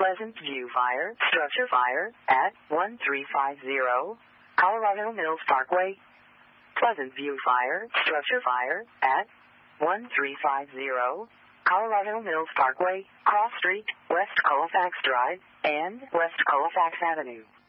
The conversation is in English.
Pleasant View Fire, structure fire at 1350 Colorado Mills Parkway. Pleasant View Fire, structure fire at 1350 Colorado Mills Parkway, Cross Street, West Colfax Drive, and West Colfax Avenue.